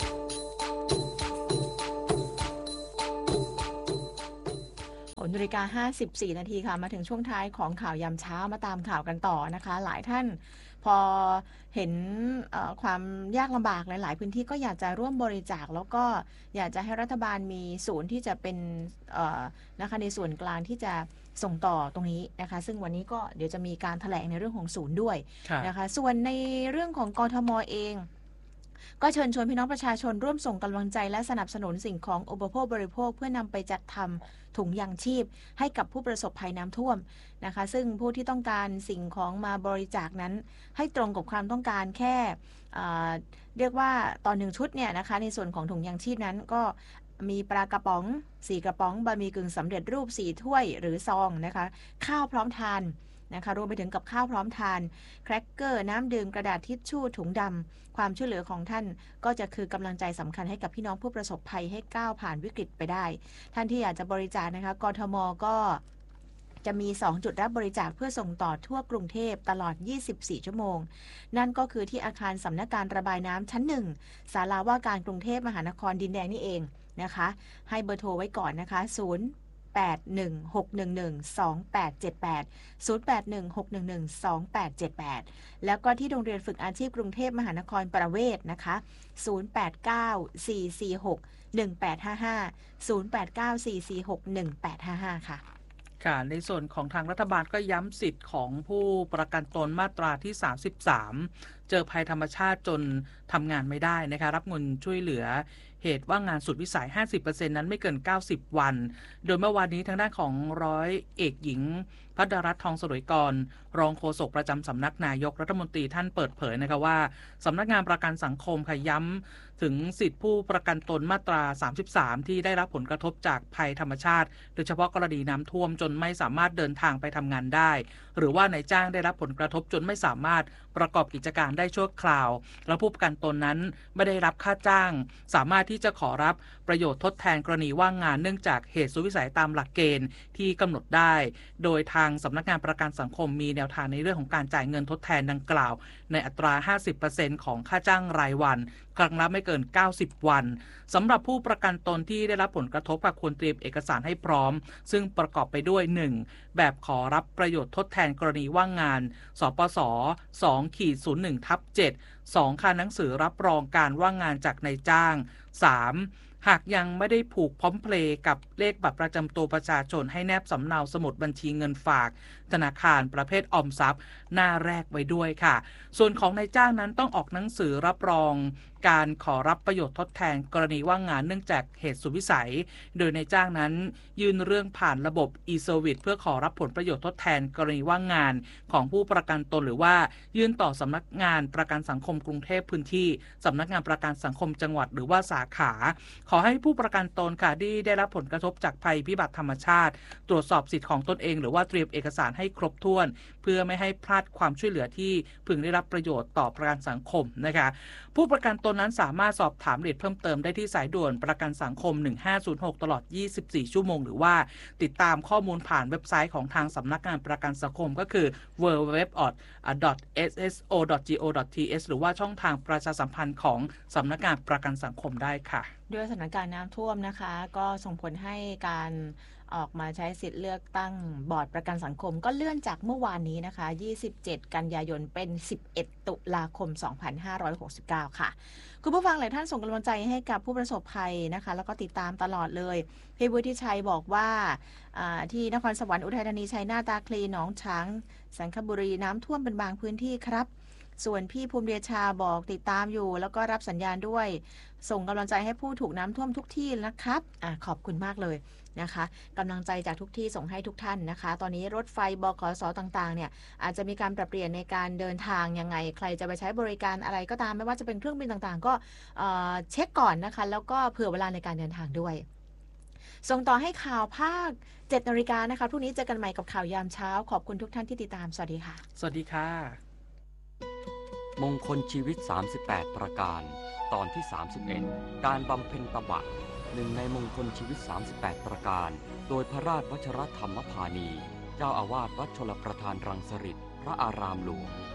นาฬิกาห้าสิบสี่นาทีค่ะมาถึงช่วงท้ายของข่าวยามเช้ามาตามข่าวกันต่อนะคะหลายท่านพอเห็นความยากลำบากหลายๆพื้นที่ก็อยากจะร่วมบริจาคแล้วก็อยากจะให้รัฐบาลมีศูนย์ที่จะเป็นนะคะในส่วนกลางที่จะส่งต่อตรงนี้นะคะซึ่งวันนี้ก็เดี๋ยวจะมีการแถลงในเรื่องของศูนย์ด้วยนะคะส่วนในเรื่องของกทมเองก็เชิญชวนพี่น้องประชาชนร่วมส่งกำลังใจและสนับสนุนสิ่งของอุปโภคบริโภคเพื่อนำไปจัดทำถุงยางชีพให้กับผู้ประสบภัยน้ำท่วมนะคะซึ่งผู้ที่ต้องการสิ่งของมาบริจาคนั้นให้ตรงกับความต้องการแค่เรียกว่าต่อหนึ่งชุดเนี่ยนะคะในส่วนของถุงยางชีพนั้นก็มีปลากระป๋องสี่กระป๋องบะหมี่กึ่งสำเร็จรูปสี่ถ้วยหรือซองนะคะข้าวพร้อมทานนะคะรวมไปถึงกับข้าวพร้อมทานแครกเกอร์น้ำดื่มกระดาษทิชชู่ถุงดำความช่วยเหลือของท่านก็จะคือกำลังใจสำคัญให้กับพี่น้องผู้ประสบภัยให้ก้าวผ่านวิกฤตไปได้ท่านที่อยากจะบริจาคนะคะกทมก็จะมีสองจุดรับบริจาคเพื่อส่งต่อทั่วกรุงเทพตลอดยี่สิบสี่ชั่วโมงนั่นก็คือที่อาคารสำนักงานระบายน้ำชั้นหนึ่งศาลาว่าการกรุงเทพมหานครดินแดงนี่เองนะคะให้เบอร์โทรไว้ก่อนนะคะศูนย์ แปด หนึ่ง หก หนึ่ง หนึ่ง สอง แปด เจ็ด แปด ศูนย์ แปด หนึ่ง หก หนึ่ง หนึ่ง สอง แปด เจ็ด แปดแล้วก็ที่โรงเรียนฝึกอาชีพกรุงเทพมหานครประเวศนะคะศูนย์ แปด เก้า สี่ สี่ หก หนึ่ง แปด ห้า ห้า ศูนย์ แปด เก้า สี่ สี่ หก หนึ่ง แปด ห้า ห้าค่ะค่ะในส่วนของทางรัฐบาลก็ย้ำสิทธิ์ของผู้ประกันตนมาตราที่สามสิบสามเจอภัยธรรมชาติจนทำงานไม่ได้นะคะรับเงินช่วยเหลือเหตุว่างานสุดวิสัย ห้าสิบเปอร์เซ็นต์ นั้นไม่เกินเก้าสิบวันโดยเมื่อวานนี้ทางด้านของร้อยเอกหญิงภัทรรัตน์ทองสรวยกรรองโฆษกประจำสำนักนายกรัฐมนตรีท่านเปิดเผยนะคะว่าสำนักงานประกันสังคมค่ะย้ำถึงสิทธิผู้ประกันตนมาตราสามสิบสามที่ได้รับผลกระทบจากภัยธรรมชาติโดยเฉพาะกรณีน้ำท่วมจนไม่สามารถเดินทางไปทำงานได้หรือว่านายจ้างได้รับผลกระทบจนไม่สามารถประกอบกิจการได้ชั่วคราวและผู้ประกันตนนั้นไม่ได้รับค่าจ้างสามารถที่จะขอรับประโยชน์ทดแทนกรณีว่างงานเนื่องจากเหตุสุดวิสัยตามหลักเกณฑ์ที่กำหนดได้โดยทางสำนักงานประกันสังคมมีแนวทางในเรื่องของการจ่ายเงินทดแทนดังกล่าวในอัตรา ห้าสิบเปอร์เซ็นต์ ของค่าจ้างรายวันครั้งละไม่เกินเก้าสิบวันสำหรับผู้ประกันตนที่ได้รับผลกระทบก็ควรเตรียมเอกสารให้พร้อมซึ่งประกอบไปด้วย หนึ่ง แบบขอรับประโยชน์ทดแทนกรณีว่างงานสปส สอง ศูนย์ หนึ่ง ทับ เจ็ด สอง ค่าหนังสือรับรองการว่างงานจากนายจ้าง สามหากยังไม่ได้ผูกพร้อมเพลย์กับเลขบัตรประจำตัวประชาชนให้แนบสำเนาสมุดบัญชีเงินฝากธนาคารประเภทออมทรัพย์หน้าแรกไว้ด้วยค่ะส่วนของนายจ้างนั้นต้องออกหนังสือรับรองการขอรับประโยชน์ทดแทนกรณีว่างงานเนื่องจากเหตุสุดวิสัยโดยนายจ้างนั้นยื่นเรื่องผ่านระบบ e-service เพื่อขอรับผลประโยชน์ทดแทนกรณีว่างงานของผู้ประกันตนหรือว่ายื่นต่อสำนักงานประกันสังคมกรุงเทพพื้นที่สำนักงานประกันสังคมจังหวัดหรือว่าสาขาขอให้ผู้ประกันตนค่ะที่ได้รับผลกระทบจากภัยพิบัติธรรมชาติตรวจสอบสิทธิของตนเองหรือว่าเตรียมเอกสารให้ครบถ้วนเพื่อไม่ให้พลาดความช่วยเหลือที่พึงได้รับประโยชน์ต่อประกันสังคมนะคะผู้ประกันตนนั้นสามารถสอบถามรายละเอียดเพิ่มเติมได้ที่สายด่วนประกันสังคมหนึ่งห้าศูนย์หกตลอดยี่สิบสี่ชั่วโมงหรือว่าติดตามข้อมูลผ่านเว็บไซต์ของทางสำนักงานประกันสังคมก็คือ ดับเบิลยู ดับเบิลยู ดับเบิลยู ดอท เอส เอส โอ ดอท จี โอ ดอท ที เอช หรือว่าช่องทางประชาสัมพันธ์ของสำนักงานประกันสังคมได้ค่ะด้วยสถานการณ์น้ำท่วมนะคะก็ส่งผลให้การออกมาใช้สิทธิ์เลือกตั้งบอร์ดประกันสังคมก็เลื่อนจากเมื่อวานนี้นะคะยี่สิบเจ็ดกันยายนเป็นสิบเอ็ดตุลาคมสองพันห้าร้อยหกสิบเก้าค่ะคุณผู้ฟังหลายท่านส่งกำลังใจให้กับผู้ประสบภัยนะคะแล้วก็ติดตามตลอดเลยพี่วุฒิชัยบอกว่าที่นครสวรรค์อุทัยธานีชัยนาทตาคลีหนองฉางสังขบุรีน้ำท่วมเป็นบางพื้นที่ครับส่วนพี่ภูมิเดชาบอกติดตามอยู่แล้วก็รับสัญญาณด้วยส่งกำลังใจให้ผู้ถูกน้ำท่วมทุกที่นะครับอ่ะขอบคุณมากเลยนะคะกำลังใจจากทุกที่ส่งให้ทุกท่านนะคะตอนนี้รถไฟบขสต่างๆเนี่ยอาจจะมีการปรับเปลี่ยนในการเดินทางยังไงใครจะไปใช้บริการอะไรก็ตามไม่ว่าจะเป็นเครื่องบินต่างๆก็เอ่อเช็คก่อนนะคะแล้วก็เผื่อเวลาในการเดินทางด้วยส่งต่อให้ข่าวภาคเจ็ดนาฬิกานะคะพรุ่งนี้เจอกันใหม่กับข่าวยามเช้าขอบคุณทุกท่านที่ติดตามสวัสดีค่ะสวัสดีค่ะมงคลชีวิตสามสิบแปดประการตอนที่สามสิบเอ็ดการบำเพ็ญตบะหนึ่งในมงคลชีวิตสามสิบแปดประการโดยพระราชวชรธรรมพานีเจ้าอาวาสวัดชลประทานรังสฤษฎ์พระอารามหลวง